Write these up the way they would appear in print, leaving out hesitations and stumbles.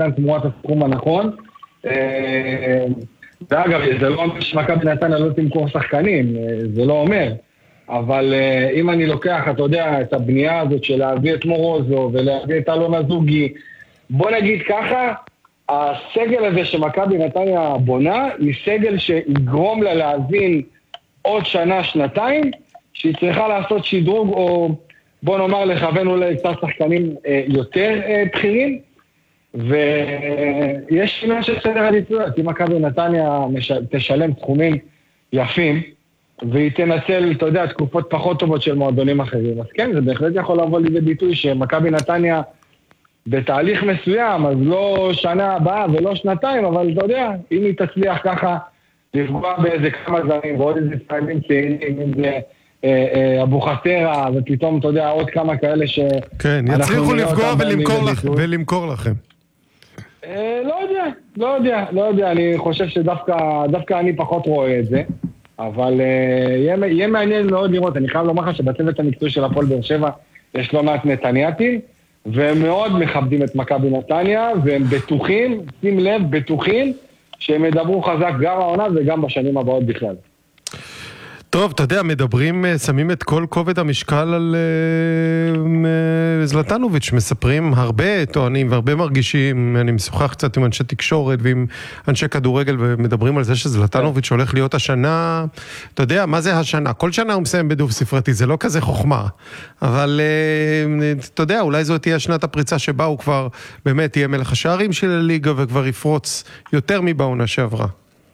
שחקן תמורת הסכום הנכון. ואגב, זה לא אומר שמכבי נתניה לא תמכור שחקנים, זה לא אומר. אבל אם אני לוקח, אתה יודע, את הבנייה הזאת של להביא את מורוזו ולהביא את אלון הזוגי, בוא נגיד ככה, הסגל הזה שמכבי נתניה בונה, היא סגל שיגרום לה להבין עוד שנה, שנתיים, שהיא צריכה לעשות שדרוג, או בוא נאמר לכוון אולי קצת שחקנים יותר בכירים, ויש עניין של סדר עדיפויות. אם מכבי נתניה תשלם סכומים יפים, והיא תנצל, אתה יודע, תקופות פחות טובות של מועדונים אחרים, אז כן, זה בהחלט יכול לבוא לידי ביטוי שמכבי נתניה בתהליך מסוים, אז לא שנה הבאה ולא שנתיים, אבל אתה יודע, אם היא תצליח ככה לפגוע באיזה כמה זרים ועוד איזה ישראלים צעירים, אם זה אבו חסרה, ופתאום, אתה יודע, עוד כמה כאלה ש... כן, יצליחו לפגוע ולמכור לכם. לא יודע, אני חושב שדווקא אני פחות רואה את זה, אבל יהיה מעניין מאוד לראות. אני חייב לומר לך שבצוות המקצועי של הפועל באר שבע יש לא מעט נתניאתים, והם מאוד מכבדים את מכבי נתניה, והם בטוחים, שים לב, בטוחים, שהם ידברו חזק גם העונה וגם בשנים הבאות בכלל. טוב, אתה יודע, מדברים, שמים את כל כובד המשקל על זלטנוביץ', מספרים הרבה טוענים והרבה מרגישים, אני משוחח קצת עם אנשי תקשורת ועם אנשי כדורגל, ומדברים על זה שזלטנוביץ' הולך להיות השנה, אתה יודע, מה זה השנה? כל שנה הוא מסיים בדוב ספרתי, זה לא כזה חוכמה, אבל אתה יודע, אולי זו תהיה שנת הפריצה שבה הוא כבר באמת יהיה מלך השערים של הליגה, וכבר יפרוץ יותר מבעונה שעברה.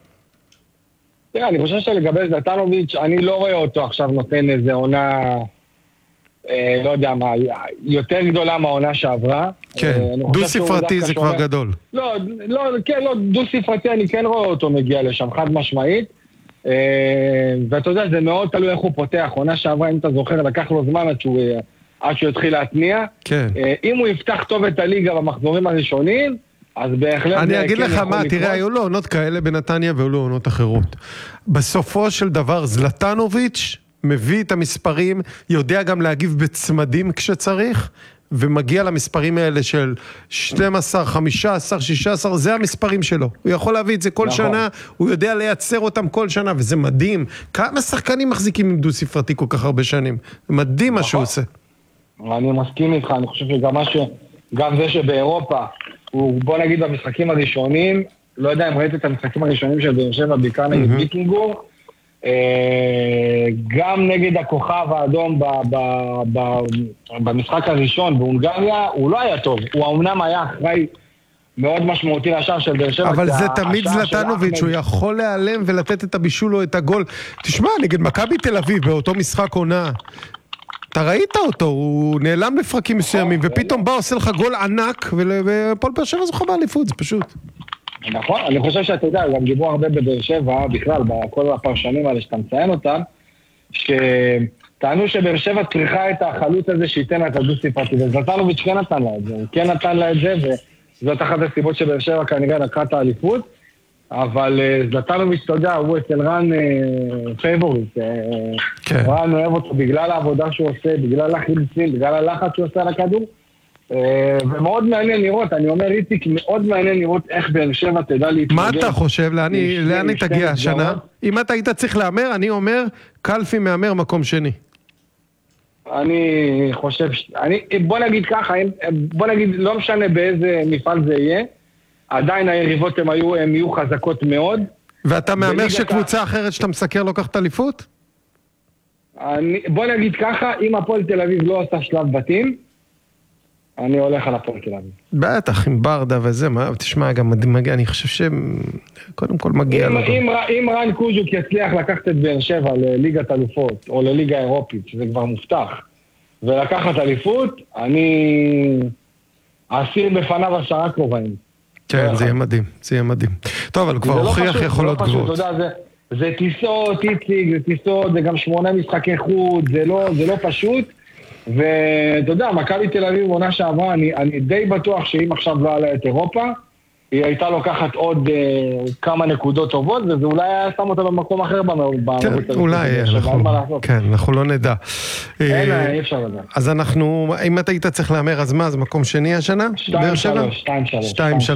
אני חושב שלגבי זלטנוביץ', אני לא רואה אותו עכשיו נותן איזה עונה, לא יודע מה, יותר גדולה מהעונה שעברה. כן, דו ספרתי זה כבר גדול. לא, דו ספרתי אני כן רואה אותו מגיע לשם, חד משמעית. ואתה יודע, זה מאוד תלוי איך הוא פותח. עונה שעברה, אם אתה זוכר, לקח לו זמן עד שהוא יתחיל להתניע. אם הוא יפתח טוב את הליגה במחזורים הראשונים, אז בהחלט... אני אגיד לך מה, תראה, היו לו עונות כאלה בנתניה והיו לו עונות אחרות. בסופו של דבר, זלטנוביץ' מביא את המספרים, יודע גם להגיב בצמדים כשצריך, ומגיע למספרים האלה של 12, 15, 16, זה המספרים שלו. הוא יכול להביא את זה כל שנה, הוא יודע לייצר אותם כל שנה, וזה מדהים. כמה שחקנים מחזיקים עם דו ספרתי כל כך הרבה שנים? מדהים מה שהוא עושה. אני מסכים איתך, אני חושב שגם זה שבאירופה, בוא נגיד במשחקים הראשונים, לא יודע אם ראית את המשחקים הראשונים של באר שבע, בעיקר נגד ויקינגור, גם נגד הכוכב האדום במשחק הראשון בהונגריה, הוא לא היה טוב, הוא אמנם היה אחראי מאוד משמעותי לשער של באר שבע. אבל זה תמיד זלטנוביץ', הוא יכול להיעלם ולתת את הבישול או את הגול. תשמע, נגד מכבי תל אביב באותו משחק עונה, אתה ראית אותו, הוא נעלם לפרקים מסוימים, ופתאום בא עושה לך גול ענק, ופועל באר שבע זוכה באליפות, זה פשוט. נכון, אני חושב שאתה יודע, גם דיברו הרבה בבאר שבע, בכלל, בכל הפרשנים האלה שאתה מציין אותם, שטענו שבאר שבע צריכה את החלוץ הזה שייתן את הדו ספרתי, וזלטנוביץ' כן נתן לה את זה, הוא כן נתן לה את זה, וזאת אחת הסיבות שבאר שבע כנראה לקחה את האליפות, אבל זלטנוביץ', אתה יודע, הוא אצל רן פייבוריט, רן אוהב אותו בגלל העבודה שהוא עושה, בגלל החילוצים, בגלל הלחץ שהוא עושה על הכדור, ומאוד מעניין לראות, אני אומר איציק, מאוד מעניין לראות איך באר שבע תדע להתמודד. מה אתה חושב, לאן היא תגיע השנה? אם אתה היית צריך לאמר, אני אומר, קלפי מאמר מקום שני. אני חושב, בוא נגיד ככה, בוא נגיד, לא משנה באיזה מפעל זה יהיה, עדיין היריבות הם יהיו חזקות מאוד. ואתה מאמר שקבוצה אחרת שאתה מסקר לוקחת אליפות? בוא נגיד ככה, אם הפועל תל אביב לא עושה שלב בתים, אני הולך על הפועל תל אביב. בטח, עם ברדה וזה, תשמע, גם מגיע, אני חושב שקודם כל מגיע לו. אם רן קוז'וק יצליח לקחת את באר שבע לליגת אלופות, או לליגה אירופית, שזה כבר מובטח, ולקחת אליפות, אני אסיר בפניו 10 קרובעים. כן, זה יהיה מדהים, זה יהיה מדהים. טוב, אבל כבר הוכיח יכולות גבוהות. זה טיסות, איציק, זה טיסות, זה גם 8 משחקי חוץ, זה לא פשוט, ואתה יודע, מכבי תל אביב עונה שעברה, אני די בטוח שאם עכשיו לא עלה את אירופה, היא הייתה לוקחת עוד כמה נקודות טובות, וזה אולי היה שם אותה במקום אחר כן, אולי, כן, אנחנו לא נדע. אי אפשר לדעת. אז אנחנו, אם אתה היית צריך לאמר, אז מה, זה מקום שני השנה? 2-3.